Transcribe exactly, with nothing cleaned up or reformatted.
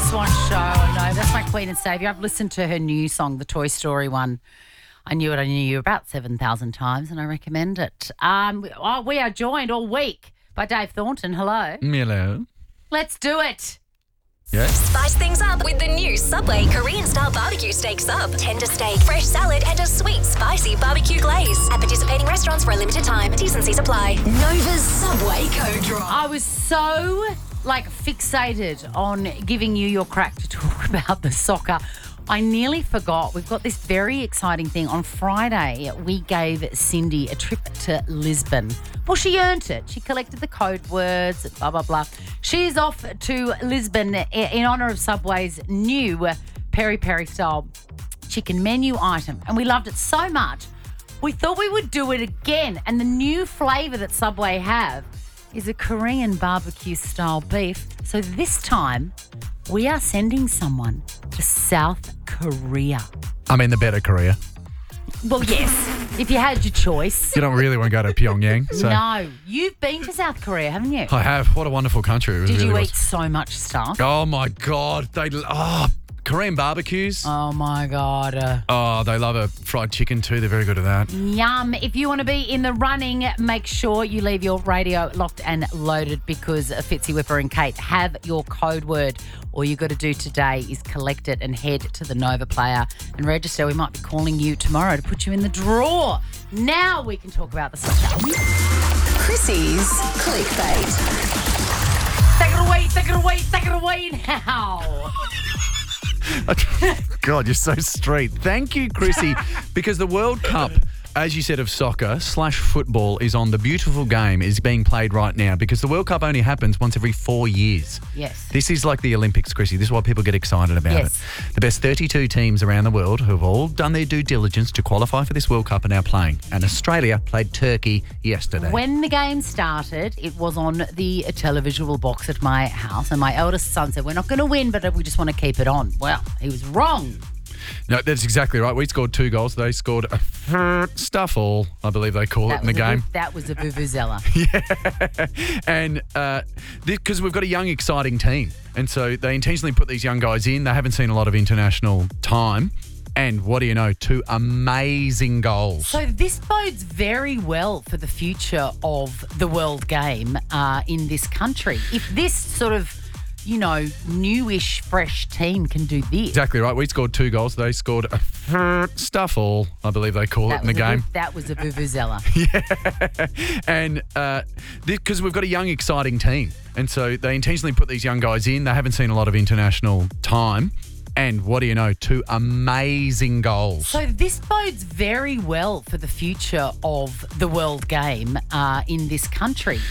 Swan Show. I know, that's my queen and saviour. I've listened to her new song, the Toy Story one. I knew it, I knew you about seven thousand times, and I recommend it. Um, we, oh, we are joined all week by Dave Thornton. Hello. Hello. Let's do it. Yeah. Spice things up with the new Subway Korean-style barbecue steak sub. Tender steak, fresh salad, and a sweet, spicy barbecue glaze. At participating restaurants for a limited time. T's and C's apply. Nova's Subway Code Drop. I was so, like, fixated on giving you your crack to talk about the soccer. I nearly forgot. We've got this very exciting thing. On Friday, we gave Cindy a trip to Lisbon. Well, she earned it. She collected the code words, blah, blah, blah. She's off to Lisbon in honour of Subway's new peri-peri style chicken menu item. And we loved it so much, we thought we would do it again. And the new flavour that Subway have is a Korean barbecue style beef. So this time, we are sending someone to South Korea. I mean, the better Korea. Well, yes, if you had your choice. You don't really want to go to Pyongyang. So. No, you've been to South Korea, haven't you? I have. What a wonderful country. It Did really you was. eat so much stuff? Oh, my God. They Oh, Korean barbecues. Oh, my God. Uh, Oh, they love a fried chicken too. They're very good at that. Yum. If you want to be in the running, make sure you leave your radio locked and loaded because Fitzy, Whipper and Kate have your code word. All you got to do today is collect it and head to the Nova Player and register. We might be calling you tomorrow to put you in the draw. Now we can talk about the soccer. Chrissy's Clickbait. Take it away, take it away, take it away now. God, you're so street. Thank you, Chrissy, because the World Cup, as you said, of soccer slash football is on. The beautiful game is being played right now because the World Cup only happens once every four years. Yes. This is like the Olympics, Chrissy. This is why people get excited about Yes. it. The best thirty-two teams around the world who have all done their due diligence to qualify for this World Cup are now playing. And Australia played Turkey yesterday. When the game started, it was on the televisual box at my house, and my eldest son said, we're not going to win, but we just want to keep it on. Well, he was wrong. No, that's exactly right. We scored two goals. They scored a stuff all, I believe they call That it in the was a game. vu- that was a vuvuzela. Yeah. And because we've got a young, exciting team. And so they intentionally put these young guys in. They haven't seen a lot of international time. And what do you know? Two amazing goals. So this bodes very well for the future of the world game uh, in this country. If this sort of, you know, newish, fresh team can do this. Exactly right. We scored two goals. They scored a stuff all, I believe they call That it in the was a game. vu- that was a vuvuzela. Yeah. And because we've got a young, exciting team. And so they intentionally put these young guys in. They haven't seen a lot of international time. And what do you know? Two amazing goals. So this bodes very well for the future of the world game uh, in this country.